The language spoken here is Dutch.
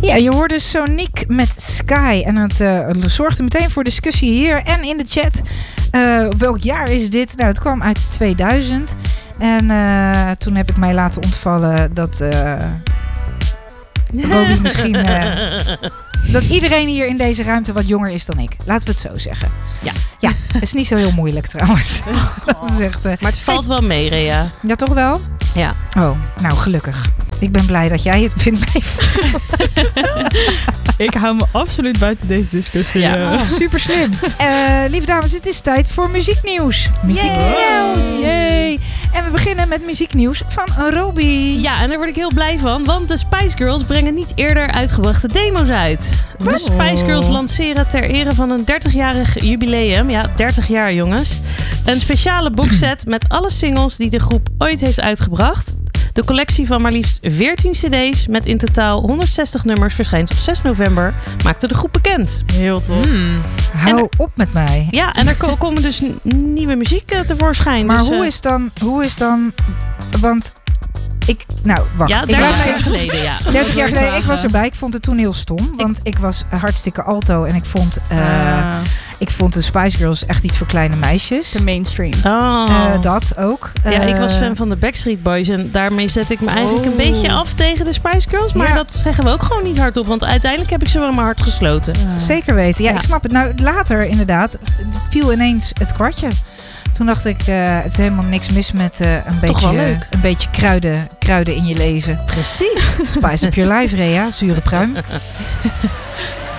Ja, je hoorde Sonic met Sky. En het zorgde meteen voor discussie hier en in de chat. Welk jaar is dit? Nou, het kwam uit 2000. En toen heb ik mij laten ontvallen dat Roby misschien... dat iedereen hier in deze ruimte wat jonger is dan ik. Laten we het zo zeggen. Ja, het is niet zo heel moeilijk trouwens. Dat is echt, maar het valt wel mee, Rea. Ja, toch wel? Ja. Oh, nou gelukkig. Ik ben blij dat jij het vindt mij. Ik hou me absoluut buiten deze discussie. Ja, super slim. Lieve dames, het is tijd voor muzieknieuws. Muzieknieuws, yay! En we beginnen met muzieknieuws van Roby. Ja, en daar word ik heel blij van, want de Spice Girls brengen niet eerder uitgebrachte demo's uit. De Spice Girls lanceren ter ere van een 30-jarig jubileum, ja, 30 jaar jongens, een speciale boxset met alle singles die de groep ooit heeft uitgebracht. De collectie van maar liefst 14 cd's met in totaal 160 nummers verschijnt op 6 november, maakte de groep bekend. Heel tof. Hou op met mij. Ja, en er komen dus nieuwe muziek tevoorschijn. Maar dus, hoe is dan... Want nou, wacht. Ja, 30 jaar geleden, ja. 30 jaar geleden, ik was erbij. Ik vond het toen heel stom. Want ik was hartstikke alto. En ik vond de Spice Girls echt iets voor kleine meisjes. De mainstream. Dat ook. Ja, ik was fan van de Backstreet Boys. En daarmee zet ik me eigenlijk een beetje af tegen de Spice Girls. Maar dat zeggen we ook gewoon niet hardop. Want uiteindelijk heb ik ze wel mijn hart gesloten. Zeker weten. Ja, ik snap het. Nou, later inderdaad viel ineens het kwartje. Toen dacht ik, het is helemaal niks mis met een beetje kruiden in je leven. Precies. Spice up your life, Rea. Zure pruim.